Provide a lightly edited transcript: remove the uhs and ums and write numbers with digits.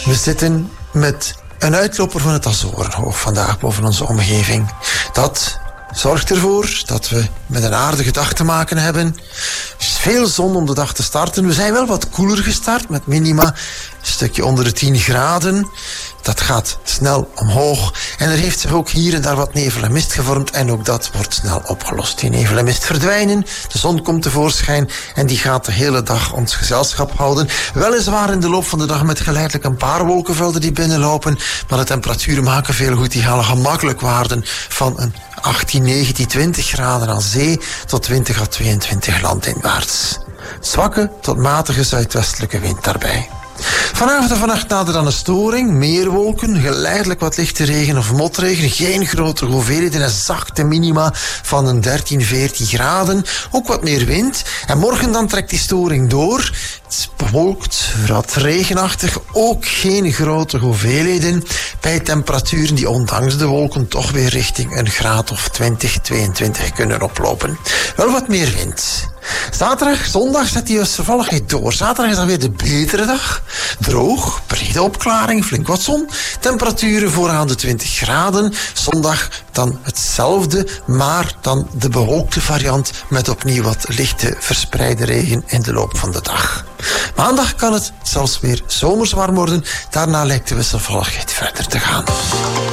We zitten met een uitloper van het Azorenhoog vandaag boven onze omgeving. Dat zorgt ervoor dat we met een aardige dag te maken hebben. Er is veel zon om de dag te starten. We zijn wel wat koeler gestart met minima een stukje onder de 10 graden. Dat gaat snel omhoog. En er heeft zich ook hier en daar wat nevel en mist gevormd. En ook dat wordt snel opgelost. Die nevel en mist verdwijnen. De zon komt tevoorschijn. En die gaat de hele dag ons gezelschap houden. Weliswaar in de loop van de dag met geleidelijk een paar wolkenvelden die binnenlopen. Maar de temperaturen maken veel goed. Die halen gemakkelijk waarden van een 18, 19, 20 graden aan zee tot 20 à 22 landinwaarts. Zwakke tot matige zuidwestelijke wind daarbij. Vanavond en vannacht nader dan een storing, meer wolken, geleidelijk wat lichte regen of motregen, geen grotere hoeveelheden en zachte minima van een 13, 14 graden, ook wat meer wind. En morgen dan trekt die storing door. Het is bewolkt, wat regenachtig, ook geen grote hoeveelheden, bij temperaturen die ondanks de wolken toch weer richting een graad of 20, 22 kunnen oplopen. Wel wat meer wind. Zaterdag, zondag zet die wisselvalligheid door. Zaterdag is dan weer de betere dag. Droog, brede opklaring, flink wat zon. Temperaturen vooraan de 20 graden. Zondag dan hetzelfde, maar dan de bewolkte variant met opnieuw wat lichte verspreide regen in de loop van de dag. Maandag kan het zelfs weer zomers warm worden. Daarna lijkt de wisselvalligheid verder te gaan.